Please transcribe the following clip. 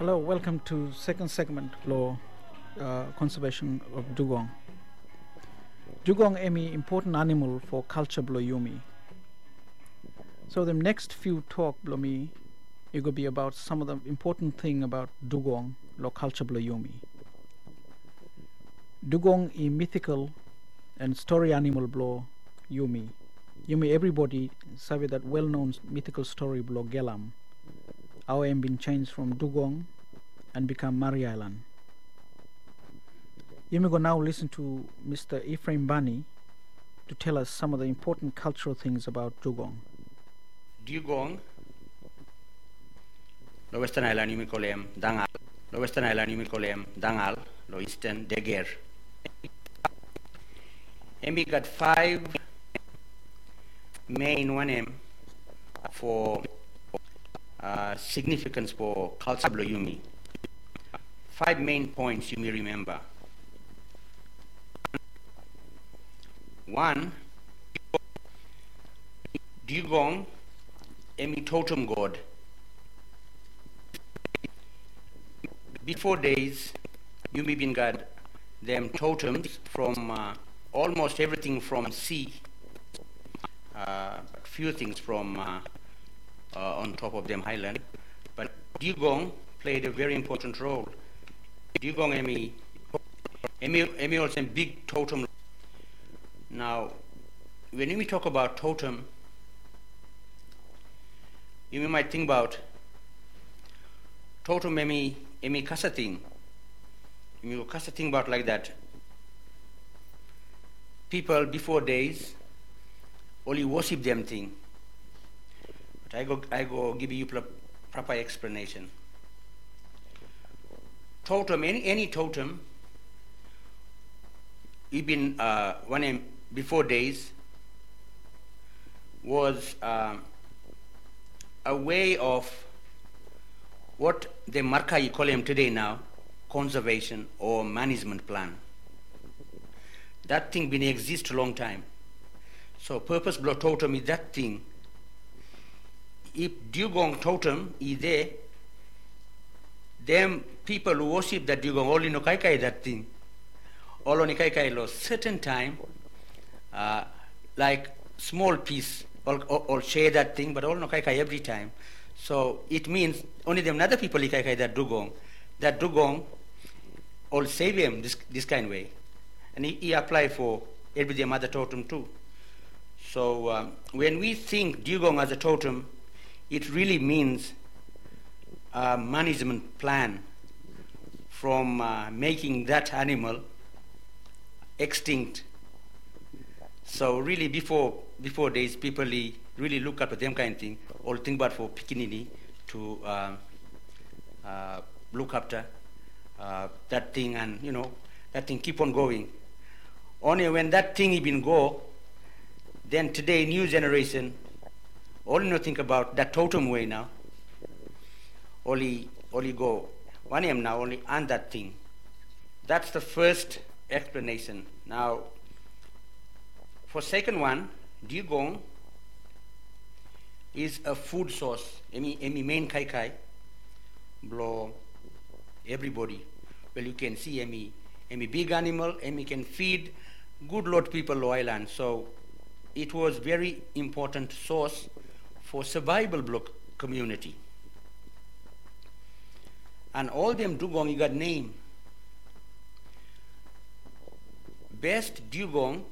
Hello, welcome to second segment law conservation of dugong. Dugong emi important animal for culture blo yumi. So the next few talk blo me, it will be about some of the important thing about dugong lo culture blo yumi. Dugong is mythical and story animal blo yumi. Yumi everybody sabe that well-known mythical story blo Gelam. Our aim been changed from dugong and become Mari Island. You may go now listen to Mr. Ephraim Bani to tell us some of the important cultural things about dugong. Dugong, lo Western Island you may call him Dangal, lo Western Island you may call him Dangal, lo Eastern Deger. And we got 5 main one for significance for culture blo yumi. 5 main points you may remember. 1, Dugong emi totem god. Before days, you may been got them totems from almost everything from sea, but few things from on top of them highland. But dugong played a very important role. Dugong emi also a big totem. Now, when we talk about totem, you might think about totem emi kasating. You kasating about like that. People before days only worship them thing. But I go give you proper explanation. Totem, any totem, even one name before days was a way of what the marka you call him today now, conservation or management plan. That thing been exist a long time. So purpose block totem is that thing. If dugong totem is there, them people who worship that dugong only no kai that thing. All on kai lo certain time, like small piece or share that thing, but all no kai every time. So it means only them other people kai that dugong all save him this kind of way, and he apply for every them other totem too. So when we think dugong as a totem, it really means a management plan from making that animal extinct. So really before days, people really look at them kind of thing, or think about for Pikinini to look after that thing, and that thing keep on going. Only when that thing even go, then today new generation only think about that totem way now. Only go one am now only on that thing. That's the first explanation. Now, for second one, dugong is a food source. Emi main kai blow everybody. Well, you can see emi big animal. Emi can feed good lot people lo island. So it was very important source for survival block community. And all them dugong you got name. Best dugong